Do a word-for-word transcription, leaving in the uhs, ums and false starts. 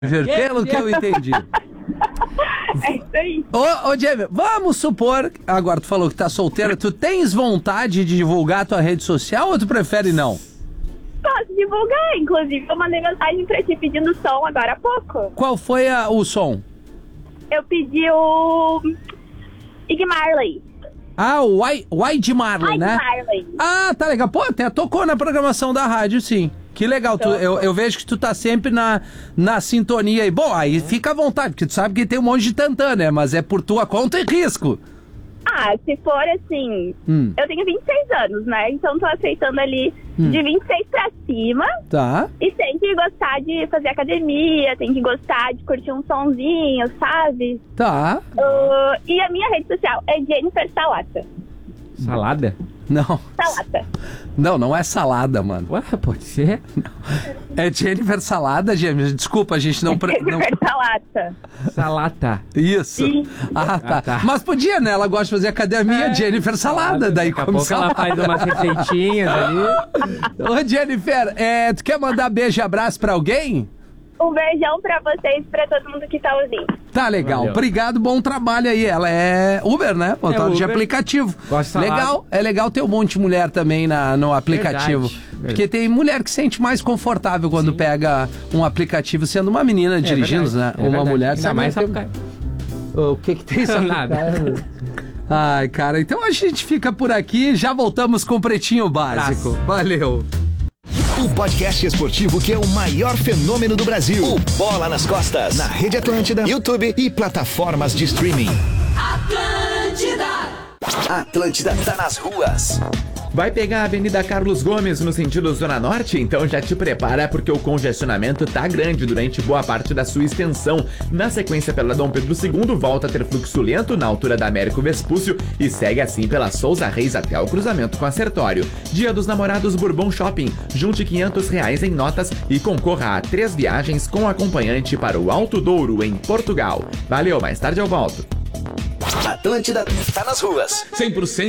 Pelo que eu entendi. É isso aí. Ô, ô Jamie, vamos supor... Agora, tu falou que tá solteira. Tu tens vontade de divulgar tua rede social ou tu prefere não? Posso divulgar, inclusive eu mandei mensagem pra ti pedindo som agora há pouco. Qual foi a, o som? Eu pedi o Ig Marley. Ah, o White Marley, Ig né? Marley. Ah, tá legal. Pô, até tocou na programação da rádio, sim. Que legal, tu, eu, eu vejo que tu tá sempre na, na sintonia aí. Bom, aí fica à vontade, porque tu sabe que tem um monte de tantã, né? Mas é por tua conta e risco. Ah, se for assim, Hum. eu tenho vinte e seis anos, né? Então tô aceitando ali Hum. de vinte e seis pra cima. Tá. E tem que gostar de fazer academia, tem que gostar de curtir um sonzinho, sabe? Tá. Uh, e a minha rede social é Jennifer Salata. Salada? Não. Salata. Não, não é salada, mano. Ué, pode ser. É Jennifer Salada, James. Desculpa, a gente não... Pre... não... Jennifer Salata. Salata. Isso. Sim. Ah, tá. Ah, tá. Mas podia, né? Ela gosta de fazer academia, É. Jennifer Salada. Daí Daqui a como pouco ela salada. faz umas receitinhas ali. Ô, Jennifer, é, tu quer mandar beijo e abraço pra alguém? Um beijão pra vocês e pra todo mundo que tá ouvindo. Tá legal. Valeu. Obrigado, bom trabalho aí. Ela é Uber, né? Motorista de Uber. aplicativo. Gosto de salada. Legal, é legal ter um monte de mulher também na, no aplicativo. Verdade. Porque tem mulher que se sente mais confortável quando pega um aplicativo sendo uma menina dirigindo, verdade, né? é uma verdade. mulher Ainda sabe mais tem- Sapucaí. O que que tem essa Nada. Ai, cara, então a gente fica por aqui. Já voltamos com o Pretinho Básico. Abraço. Valeu. O podcast esportivo que é o maior fenômeno do Brasil. O Bola nas Costas. Na Rede Atlântida, YouTube e plataformas de streaming. Atlântida. Atlântida tá nas ruas. Vai pegar a Avenida Carlos Gomes no sentido Zona Norte? Então já te prepara porque o congestionamento tá grande durante boa parte da sua extensão. Na sequência pela Dom Pedro segundo, volta a ter fluxo lento na altura da Américo Vespúcio e segue assim pela Souza Reis até o cruzamento com a Sertório. Dia dos Namorados Bourbon Shopping. Junte quinhentos reais em notas e concorra a três viagens com acompanhante para o Alto Douro, em Portugal. Valeu, mais tarde eu volto. Atlântida tá nas ruas. cem por cento